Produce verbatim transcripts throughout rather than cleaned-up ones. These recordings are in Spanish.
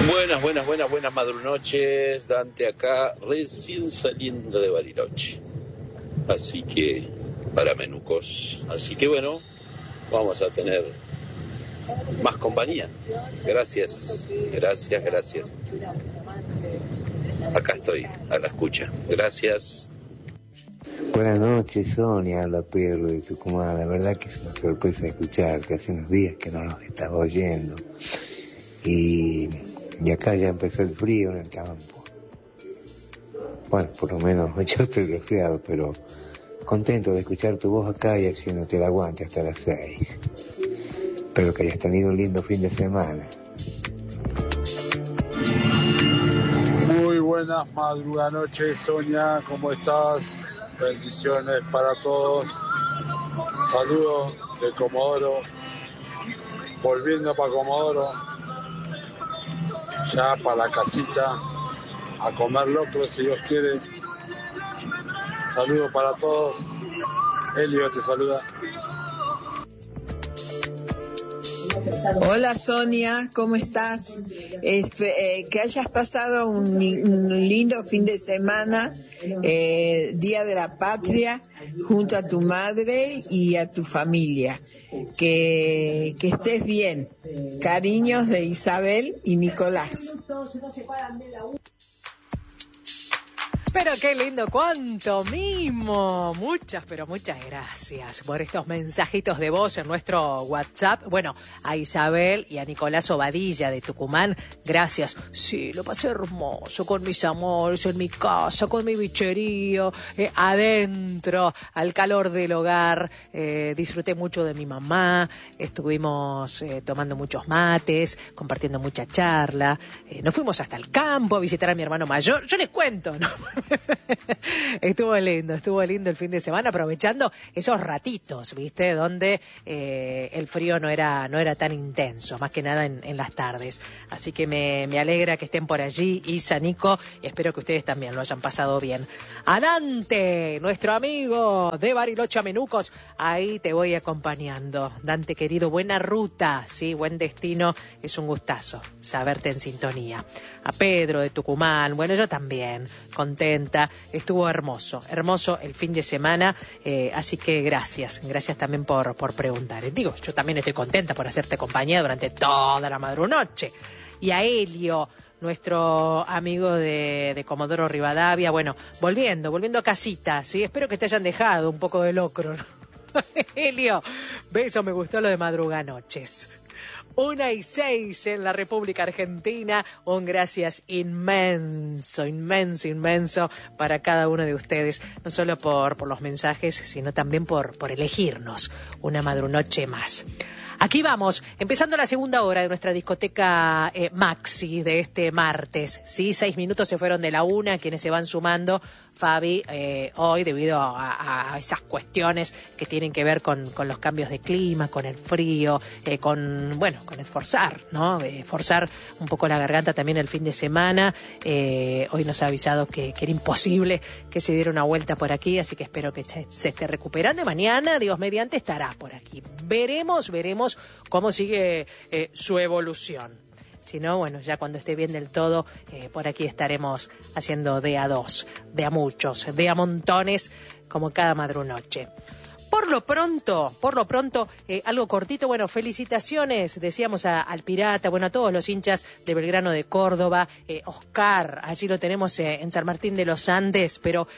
Buenas, buenas, buenas, buenas madrunoches. Dante acá, recién saliendo de Bariloche. Así que, para menucos. Así que bueno, vamos a tener más compañía. Gracias, gracias, gracias. Acá estoy, a la escucha. Gracias. Buenas noches, Sonia, habla Pedro de Tucumán. La verdad que es una sorpresa escucharte. Hace unos días que no nos estaba oyendo. Y, y acá ya empezó el frío en el campo. Bueno, por lo menos yo estoy resfriado, pero contento de escuchar tu voz acá y haciéndote el aguante hasta las seis. Espero que hayas tenido un lindo fin de semana. Muy buenas madruganoches, Sonia, ¿cómo estás? Bendiciones para todos. Saludos de Comodoro. Volviendo para Comodoro. Ya para la casita. A comer locro si Dios quiere. Saludos para todos. Elio te saluda. Hola Sonia, ¿cómo estás? Este, eh, que hayas pasado un, un lindo fin de semana, eh, Día de la Patria, junto a tu madre y a tu familia. Que, que estés bien. Cariños de Isabel y Nicolás. Pero qué lindo, cuánto mimo. Muchas, pero muchas gracias por estos mensajitos de voz en nuestro WhatsApp. Bueno, a Isabel y a Nicolás Obadilla de Tucumán, gracias. Sí, lo pasé hermoso con mis amores, en mi casa, con mi bicherío, eh, adentro, al calor del hogar. Eh, disfruté mucho de mi mamá, estuvimos eh, tomando muchos mates, compartiendo mucha charla. Eh, nos fuimos hasta el campo a visitar a mi hermano mayor. Yo les cuento, ¿no? Estuvo lindo, estuvo lindo el fin de semana, aprovechando esos ratitos, ¿viste? Donde eh, el frío no era no era tan intenso, más que nada en, en las tardes. Así que me, me alegra que estén por allí, Isa, Nico, y espero que ustedes también lo hayan pasado bien. A Dante, nuestro amigo de Bariloche a Menucos, ahí te voy acompañando. Dante, querido, buena ruta, sí, buen destino, es un gustazo saberte en sintonía. A Pedro de Tucumán, bueno, yo también, contento. Estuvo hermoso, hermoso el fin de semana, eh, así que gracias, gracias también por, por preguntar. Digo, yo también estoy contenta por hacerte compañía durante toda la madrunoche. Y a Elio, nuestro amigo de, de Comodoro Rivadavia, bueno, volviendo, volviendo a casita, ¿sí? Espero que te hayan dejado un poco de locro, ¿no? Elio, beso, me gustó lo de madruganoches. Una y seis en la República Argentina. Un gracias inmenso, inmenso, inmenso para cada uno de ustedes. No solo por, por los mensajes, sino también por, por elegirnos una madrunoche más. Aquí vamos, empezando la segunda hora de nuestra discoteca eh, Maxi de este martes. Sí, seis minutos se fueron de la una, quienes se van sumando. Fabi, eh, hoy debido a, a esas cuestiones que tienen que ver con, con los cambios de clima, con el frío, eh, con, bueno, con esforzar, ¿no? Eh, forzar un poco la garganta también el fin de semana. Eh, hoy nos ha avisado que, que era imposible que se diera una vuelta por aquí, así que espero que se, se esté recuperando. Mañana, Dios mediante, estará por aquí. Veremos, veremos cómo sigue eh, su evolución. Si no, bueno, ya cuando esté bien del todo, eh, por aquí estaremos haciendo de a dos, de a muchos, de a montones, como cada madrunoche. Por lo pronto, por lo pronto, eh, algo cortito, bueno, felicitaciones, decíamos a, al Pirata, bueno, a todos los hinchas de Belgrano de Córdoba, eh, Oscar, allí lo tenemos eh, en San Martín de los Andes, pero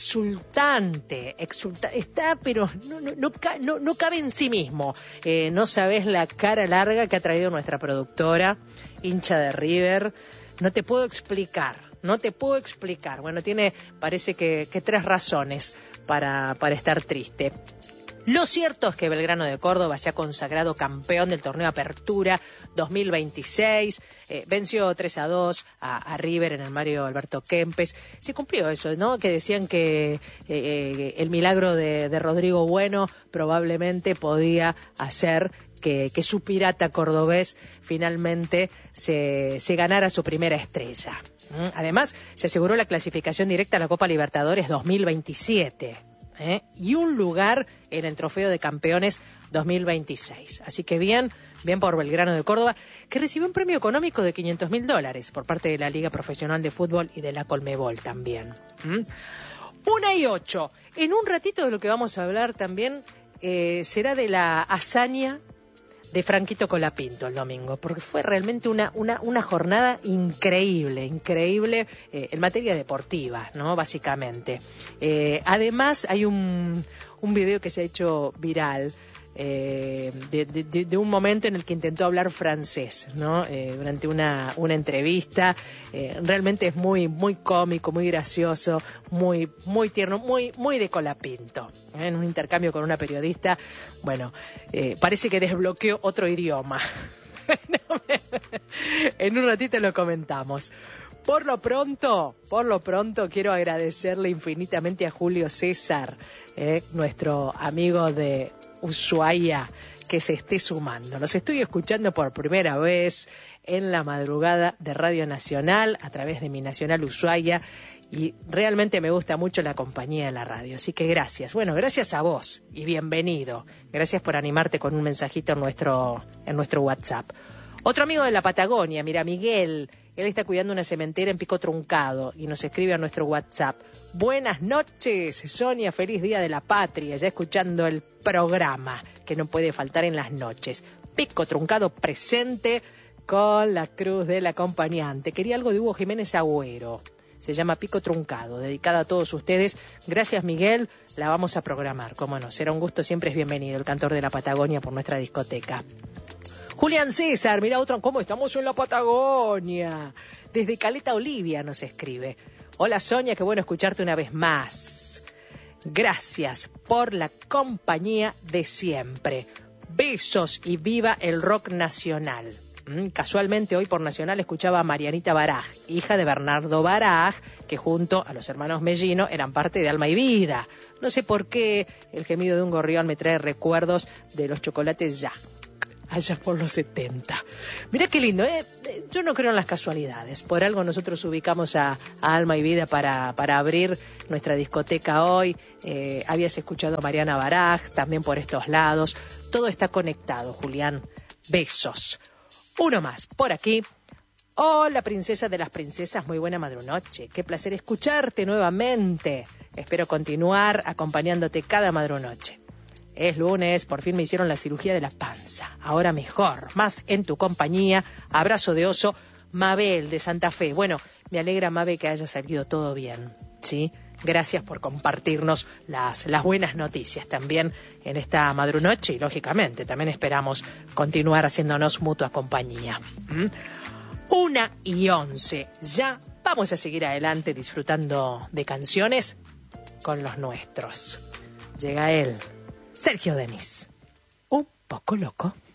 exultante, exultante, está, pero no, no, no, no, no cabe en sí mismo, eh, no sabés la cara larga que ha traído nuestra productora, hincha de River, no te puedo explicar, no te puedo explicar, bueno, tiene, parece que, que tres razones para, para estar triste. Lo cierto es que Belgrano de Córdoba se ha consagrado campeón del torneo Apertura dos mil veintiséis, eh, venció tres a dos a, a River en el Mario Alberto Kempes. Se cumplió eso, ¿no? Que decían que eh, el milagro de, de Rodrigo Bueno probablemente podía hacer que, que su Pirata cordobés finalmente se, se ganara su primera estrella. Además, se aseguró la clasificación directa a la Copa Libertadores dos mil veintisiete. ¿Eh? Y un lugar en el Trofeo de Campeones dos mil veintiséis. Así que bien, Bien por Belgrano de Córdoba, que recibió un premio económico de quinientos mil dólares por parte de la Liga Profesional de Fútbol y de la Colmebol también. ¿Mm? Una y ocho. En un ratito de lo que vamos a hablar también eh, será de la hazaña de Franquito Colapinto el domingo, porque fue realmente una, una, una jornada increíble, increíble eh, en materia deportiva, ¿no? Básicamente. Eh, además, hay un, un video que se ha hecho viral eh, de, de, de un momento en el que intentó hablar francés, ¿no? Eh, durante una, una entrevista. Eh, realmente es muy, muy cómico, muy gracioso, muy, muy tierno, muy, muy de Colapinto. ¿eh? En un intercambio con una periodista, bueno, eh, parece que desbloqueó otro idioma. En un ratito lo comentamos. Por lo pronto, por lo pronto quiero agradecerle infinitamente a Julio César, eh, nuestro amigo de Ushuaia, que se esté sumando. Los estoy escuchando por primera vez en la madrugada de Radio Nacional a través de mi Nacional Ushuaia y realmente me gusta mucho la compañía de la radio, así que gracias. Bueno, gracias a vos y bienvenido. Gracias por animarte con un mensajito en nuestro, en nuestro WhatsApp. Otro amigo de la Patagonia, mira, Miguel, él está cuidando una cementera en Pico Truncado y nos escribe a nuestro WhatsApp. Buenas noches, Sonia, feliz Día de la Patria, ya escuchando el programa que no puede faltar en las noches. Pico Truncado presente con la cruz del acompañante. Quería algo de Hugo Jiménez Agüero. Se llama Pico Truncado, dedicada a todos ustedes. Gracias, Miguel. La vamos a programar, cómo no. Será un gusto, siempre es bienvenido el cantor de la Patagonia por nuestra discoteca. Julián César, mira otro, ¿cómo estamos en la Patagonia? Desde Caleta Olivia nos escribe. Hola, Sonia, qué bueno escucharte una vez más. Gracias por la compañía de siempre. Besos y viva el rock nacional. Casualmente hoy por Nacional escuchaba a Marianita Baraj, hija de Bernardo Baraj, que junto a los hermanos Mellino eran parte de Alma y Vida. No sé por qué el gemido de un gorrión me trae recuerdos de los Chocolates Ya, allá por los setenta. Mirá qué lindo, ¿eh? Yo no creo en las casualidades. Por algo nosotros ubicamos a, a Alma y Vida para, para abrir nuestra discoteca hoy. Eh, habías escuchado a Mariana Baraj, también por estos lados. Todo está conectado, Julián. Besos. Uno más, por aquí. Hola, princesa de las princesas, muy buena madrunoche. Qué placer escucharte nuevamente. Espero continuar acompañándote cada madrunoche. Es lunes, por fin me hicieron la cirugía de la panza. Ahora mejor, más en tu compañía. Abrazo de oso, Mabel de Santa Fe. Bueno, me alegra, Mabel, que haya salido todo bien, ¿sí? Gracias por compartirnos las, las buenas noticias también en esta madrunoche y, lógicamente, también esperamos continuar haciéndonos mutua compañía. ¿Mm? Una y once. Ya vamos a seguir adelante disfrutando de canciones con los nuestros. Llega él, Sergio Denis. Un poco loco.